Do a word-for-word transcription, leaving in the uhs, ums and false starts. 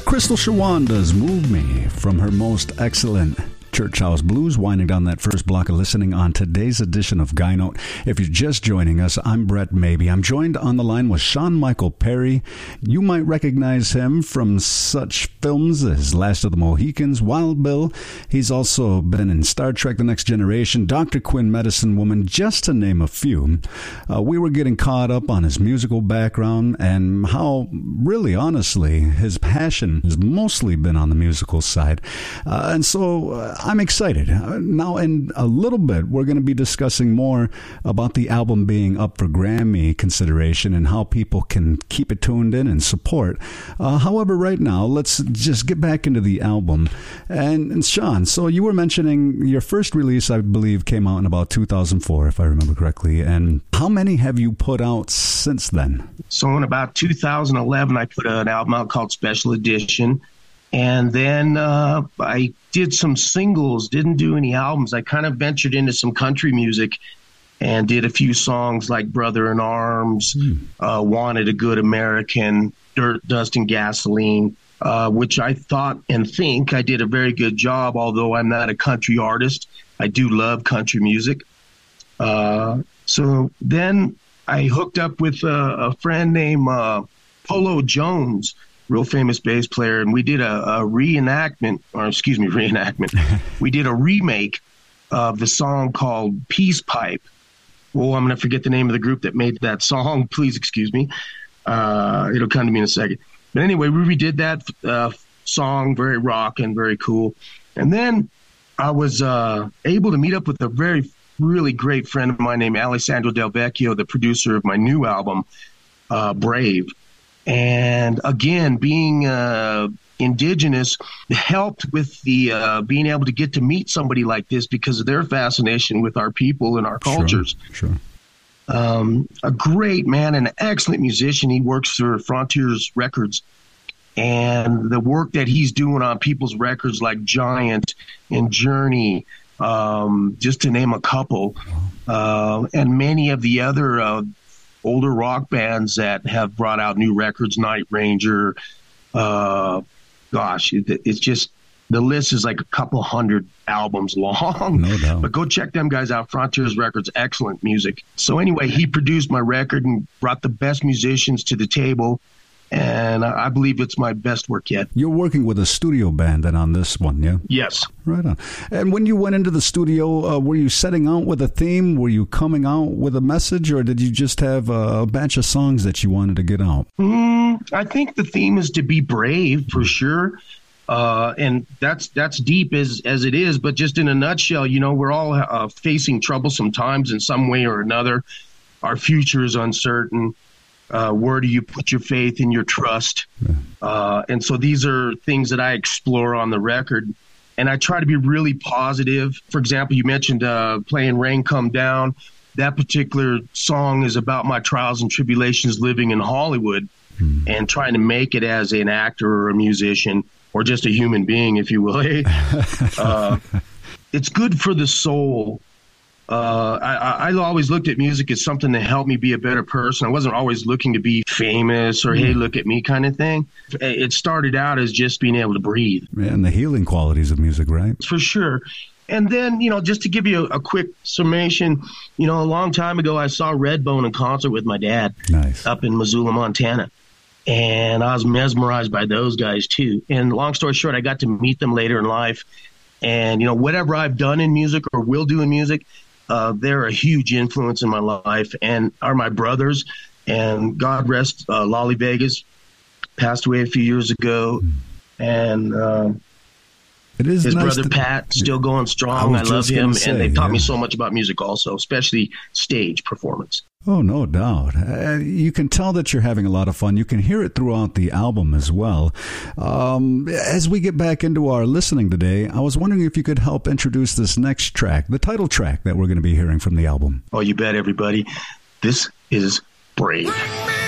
Crystal Shawanda's Move Me from her most excellent Church House Blues, winding down that first block of listening on today's edition of Guy Note. If you're just joining us, I'm Brett Maybe. I'm joined on the line with Sean Michael Perry. You might recognize him from such films as Last of the Mohicans, Wild Bill. He's also been in Star Trek The Next Generation, Doctor Quinn, Medicine Woman, just to name a few. Uh, we were getting caught up on his musical background and how, really honestly, his passion has mostly been on the musical side. Uh, and so uh, I'm excited. Uh, now, in a little bit, we're going to be discussing more about the album being up for Grammy consideration and how people can keep it tuned in and support. Uh, however, right now, let's just get back into the album. And, and Sean, so you were mentioning your first release, I believe, came out in about two thousand four, if I remember correctly. And how many have you put out since then? So in about two thousand eleven, I put an album out called Special Edition. And then uh, I did some singles, didn't do any albums. I kind of ventured into some country music and did a few songs like Brother in Arms, mm. uh, Wanted a Good American, Dirt, Dust, and Gasoline, uh, which I thought and think I did a very good job, although I'm not a country artist. I do love country music. Uh, so then I hooked up with a, a friend named uh, Polo Jones, real famous bass player, and we did a, a reenactment, or excuse me, reenactment. We did a remake of the song called Peace Pipe. Oh, I'm going to forget the name of the group that made that song. Please excuse me. Uh, it'll come to me in a second. But anyway, we redid that uh, song, very rock and very cool. And then I was uh, able to meet up with a very, really great friend of mine named Alessandro Del Vecchio, the producer of my new album, uh, Brave. And again, being uh, indigenous helped with the uh, being able to get to meet somebody like this because of their fascination with our people and our cultures. Sure, sure. Um, a great man, an excellent musician. He works for Frontiers Records. And the work that he's doing on people's records like Giant and Journey, um, just to name a couple, uh, and many of the other uh, older rock bands that have brought out new records, Night Ranger, uh, gosh, it, it's just, the list is like a couple hundred albums long. No doubt. But go check them guys out. Frontiers Records, excellent music. So anyway, he produced my record and brought the best musicians to the table. And I believe it's my best work yet. You're working with a studio band then on this one, yeah? Yes. Right on. And when you went into the studio, uh, were you setting out with a theme? Were you coming out with a message? Or did you just have a batch of songs that you wanted to get out? Mm, I think the theme is to be brave, for sure. Uh, and that's that's deep as, as it is. But just in a nutshell, you know, we're all uh, facing troublesome times in some way or another. Our future is uncertain. Uh, where do you put your faith and your trust? Yeah. Uh, and so these are things that I explore on the record. And I try to be really positive. For example, you mentioned uh, playing Rain Come Down. That particular song is about my trials and tribulations living in Hollywood mm. and trying to make it as an actor or a musician or just a human being, if you will. uh, it's good for the soul. Uh, I, I always looked at music as something to help me be a better person. I wasn't always looking to be famous or, mm. hey, look at me kind of thing. It started out as just being able to breathe. And the healing qualities of music, right? For sure. And then, you know, just to give you a, a quick summation, you know, a long time ago, I saw Redbone in concert with my dad nice. up in Missoula, Montana. And I was mesmerized by those guys, too. And long story short, I got to meet them later in life. And, you know, whatever I've done in music or will do in music, Uh, they're a huge influence in my life and are my brothers. And God rest uh, Lolly Vegas, passed away a few years ago. And uh, it is his nice brother to, Pat, still going strong. I, I love him. Say, and they've taught yeah. me so much about music also, especially stage performance. Oh, no doubt. Uh, you can tell that you're having a lot of fun. You can hear it throughout the album as well. Um, as we get back into our listening today, I was wondering if you could help introduce this next track, the title track that we're going to be hearing from the album. Oh, you bet, everybody. This is Brave.